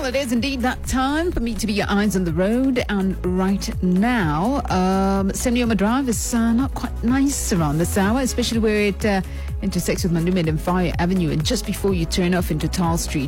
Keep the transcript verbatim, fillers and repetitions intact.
Well, it is indeed that time for me to be your eyes on the road. And right now, um, Semioma Drive is uh, not quite nice around this hour, especially where it uh, intersects with Manumid and Fire Avenue, and just before you turn off into Tall Street.